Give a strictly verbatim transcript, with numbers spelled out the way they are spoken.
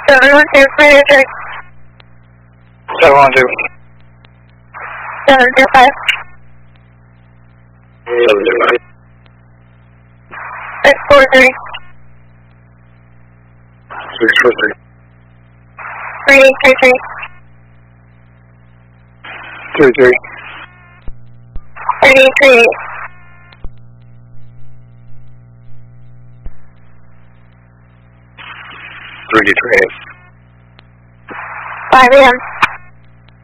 seven one two, three three. seven one two. seven two five. seven two five. six four three. six four three. three eight three three. three three. three eight three eight. three three eight. five A M